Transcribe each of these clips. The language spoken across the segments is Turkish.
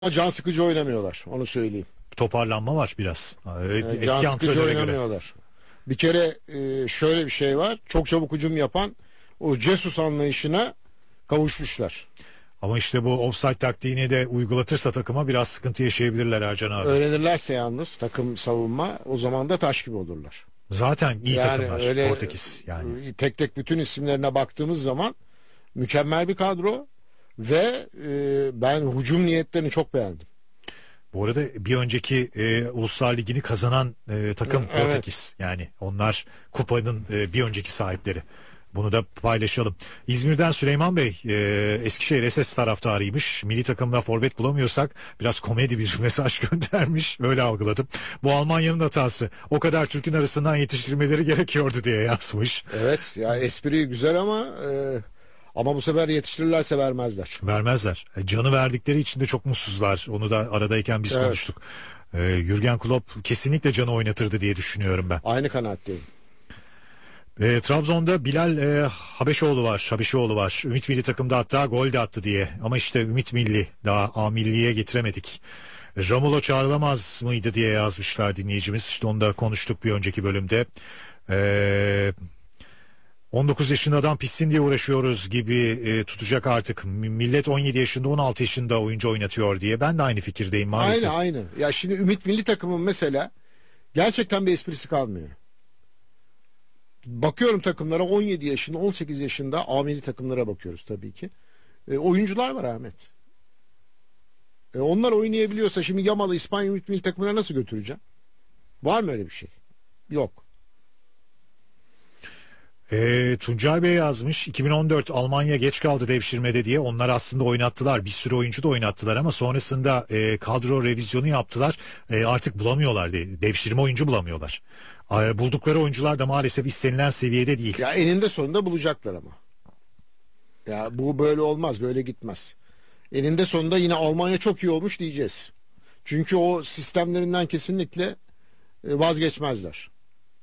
Ama can sıkıcı oynamıyorlar. Onu söyleyeyim. Toparlanma var biraz. Yani can Eski sıkıcı antrenöre göre. oynamıyorlar. Bir kere şöyle bir şey var. Çok çabuk hücum yapan o Jesus anlayışına kavuşmuşlar. Ama işte bu offside taktiğini de uygulatırsa takıma biraz sıkıntı yaşayabilirler Ercan abi. Öğrenirlerse yalnız takım savunma, o zaman da taş gibi olurlar. Zaten iyi Yani takımlar öyle Portekiz yani. tek tek bütün isimlerine baktığımız zaman mükemmel bir kadro ve ben hücum niyetlerini çok beğendim. Bu arada bir önceki Uluslar Ligi'ni kazanan takım Evet. Portekiz. Yani onlar kupanın bir önceki sahipleri. Bunu da paylaşalım. İzmir'den Süleyman Bey, Eskişehir SS taraftarıymış. Milli takımda forvet bulamıyorsak biraz komedi bir mesaj göndermiş. Öyle algıladım. Bu Almanya'nın hatası. O kadar Türk'ün arasından yetiştirmeleri gerekiyordu diye yazmış. Evet ya, espri güzel ama bu sefer yetiştirirlerse vermezler. Vermezler. Canı verdikleri için de çok mutsuzlar. Onu da aradayken biz Evet. konuştuk. Jürgen Klopp kesinlikle canı oynatırdı diye düşünüyorum ben. Aynı kanaatteyim. Trabzon'da Bilal Habeşioğlu var. Ümit Milli takımda hatta gol de attı diye. Ama işte Ümit Milli daha A Milli'ye getiremedik. Romulo çağrılamaz mıydı diye yazmışlar dinleyicimiz. İşte onu da konuştuk bir önceki bölümde. Ee, 19 yaşında adam pişsin diye uğraşıyoruz gibi tutacak artık. Millet 17 yaşında 16 yaşında oyuncu oynatıyor diye. Ben de aynı fikirdeyim maalesef. Aynı. Ya şimdi Ümit milli takımın mesela gerçekten bir esprisi kalmıyor. Bakıyorum takımlara, 17 yaşında 18 yaşında A milli takımlara bakıyoruz tabii ki. Oyuncular var Ahmet. Onlar oynayabiliyorsa şimdi Yamal'ı İspanya Ümit milli takımına nasıl götüreceğim? Var mı öyle bir şey? Yok. Tuncay Bey yazmış 2014 Almanya geç kaldı devşirmede diye. Onlar aslında oynattılar, bir sürü oyuncu da oynattılar ama sonrasında kadro revizyonu yaptılar. Artık bulamıyorlar, devşirme oyuncu bulamıyorlar. Buldukları oyuncular da maalesef istenilen seviyede değil. Ya eninde sonunda bulacaklar ama. Ya bu böyle olmaz, böyle gitmez. Eninde sonunda yine Almanya çok iyi olmuş diyeceğiz. Çünkü o sistemlerinden kesinlikle vazgeçmezler.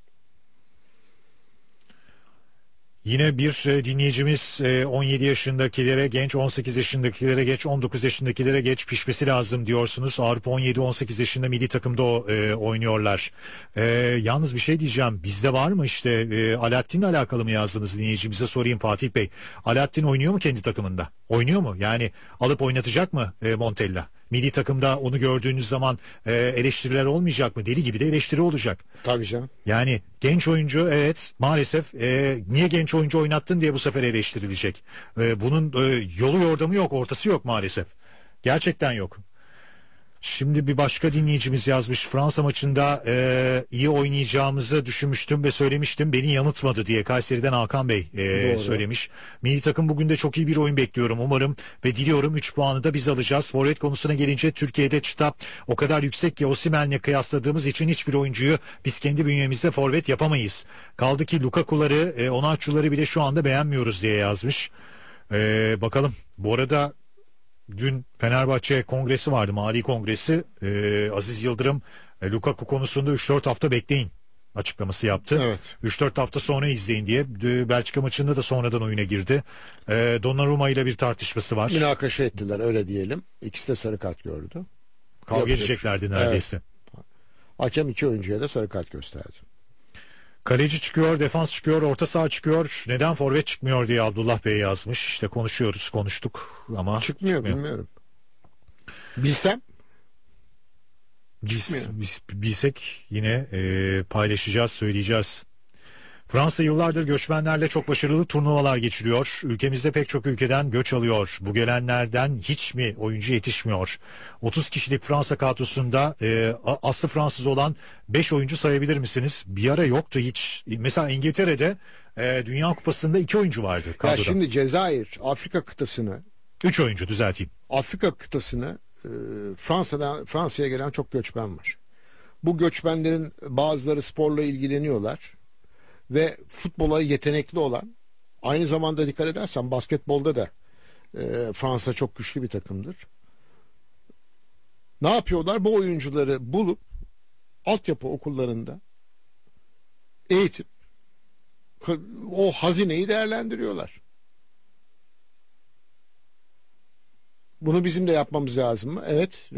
Yine bir dinleyicimiz 17 yaşındakilere genç, 18 yaşındakilere geç, 19 yaşındakilere geç pişmesi lazım diyorsunuz. Avrupa 17-18 yaşında milli takımda oynuyorlar. Yalnız bir şey diyeceğim. Bizde var mı işte Alaaddin'le alakalı mı yazdınız dinleyicimize sorayım Fatih Bey. Alaaddin oynuyor mu kendi takımında? Oynuyor mu? Yani alıp oynatacak mı Montella? Milli takımda onu gördüğünüz zaman eleştiriler olmayacak mı? Deli gibi de eleştiri olacak. Tabii canım. Yani genç oyuncu evet maalesef niye genç oyuncu oynattın diye bu sefer eleştirilecek. Bunun yolu yordamı yok, ortası yok maalesef. Gerçekten yok. Şimdi bir başka dinleyicimiz yazmış. Fransa maçında iyi oynayacağımızı düşünmüştüm ve söylemiştim. Beni yanıltmadı diye Kayseri'den Hakan Bey Doğru. söylemiş. Milli takım bugün de çok iyi bir oyun bekliyorum umarım ve diliyorum 3 puanı da biz alacağız. Forvet konusuna gelince Türkiye'de çıta o kadar yüksek ki Osimhen'le kıyasladığımız için hiçbir oyuncuyu biz kendi bünyemizde forvet yapamayız. Kaldı ki Lukaku'ları, Onaçu'ları bile şu anda beğenmiyoruz diye yazmış. Bakalım. Bu arada dün Fenerbahçe kongresi vardı, mali kongresi. Aziz Yıldırım Lukaku konusunda 3-4 hafta bekleyin açıklaması yaptı. Evet. 3-4 hafta sonra izleyin diye. Belçika maçında da sonradan oyuna girdi. Donnarumma ile bir tartışması var. Münakaşa ettiler, öyle diyelim. İkisi de sarı kart gördü. Kavga Yapacak edeceklerdi neredeyse. Hakem iki oyuncuya da sarı kart gösterdi. Kaleci çıkıyor, defans çıkıyor, orta saha çıkıyor. Neden forvet çıkmıyor diye Abdullah Bey yazmış. İşte konuştuk ama Çıkmıyor, bilmiyorum. Bilsem Bilsek yine paylaşacağız, söyleyeceğiz. Fransa yıllardır göçmenlerle çok başarılı turnuvalar geçiriyor. Ülkemizde pek çok ülkeden göç alıyor. Bu gelenlerden hiç mi oyuncu yetişmiyor? 30 kişilik Fransa kadrosunda aslı Fransız olan 5 oyuncu sayabilir misiniz? Bir ara yoktu hiç. Mesela İngiltere'de Dünya Kupası'nda 2 oyuncu vardı kadroda. ya şimdi Cezayir, Afrika kıtasını 3 oyuncu düzelteyim. Fransa'ya gelen çok göçmen var. Bu göçmenlerin bazıları sporla ilgileniyorlar ve futbola yetenekli olan, aynı zamanda dikkat edersen basketbolda da Fransa çok güçlü bir takımdır. Ne yapıyorlar? Bu oyuncuları bulup altyapı okullarında eğitip o hazineyi değerlendiriyorlar. Bunu bizim de yapmamız lazım mı? Evet.